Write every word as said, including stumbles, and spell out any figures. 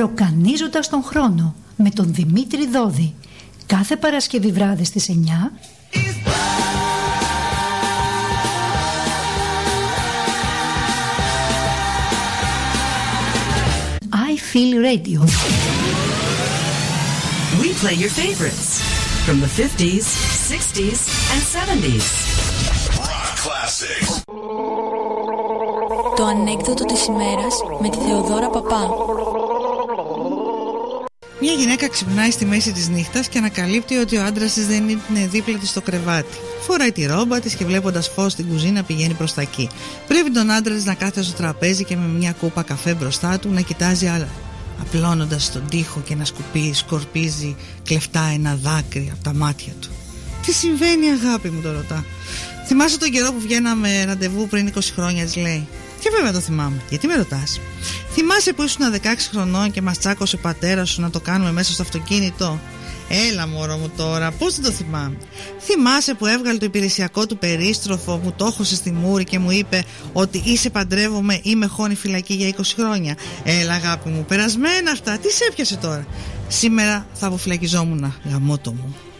Ροκανίζοντας τον χρόνο με τον Δημήτρη Δώδη. Κάθε Παρασκευή βράδυ στις εννιά. I Feel Radio. We play your favorites from the fifties, sixties and seventies. Rock classics. Το ανέκδοτο της ημέρας με τη Θεοδώρα Παπά. Μια γυναίκα ξυπνάει στη μέση της νύχτας και ανακαλύπτει ότι ο άντρας της δεν είναι δίπλα της στο κρεβάτι. Φοράει τη ρόμπα της και βλέποντας φως στην κουζίνα πηγαίνει προς τα εκεί. Πρέπει τον άντρα της να κάθεται στο τραπέζι και με μια κούπα καφέ μπροστά του να κοιτάζει άλλα, απλώνοντας στον τοίχο και να σκουπίζει, σκορπίζει κλεφτά ένα δάκρυ από τα μάτια του. Τι συμβαίνει, αγάπη μου, το ρωτά. Θυμάσαι τον καιρό που βγαίναμε ραντεβού πριν είκοσι χρόνια, της λέει. Και βέβαια το θυμάμαι. Γιατί με ρωτάς? Θυμάσαι που ήσουν δεκαέξι χρονών και μας τσάκωσε ο πατέρας σου να το κάνουμε μέσα στο αυτοκίνητο? Έλα μωρό μου τώρα, πώς δεν το θυμάμαι. Θυμάσαι που έβγαλε το υπηρεσιακό του περίστροφο, μου το έχωσε στη μούρη και μου είπε ότι είσαι παντρεύομαι ή με χώνει φυλακή για είκοσι χρόνια? Έλα αγάπη μου, περασμένα αυτά, τι σε έπιασε τώρα? Σήμερα θα αποφυλακιζόμουν, γαμώτο μου.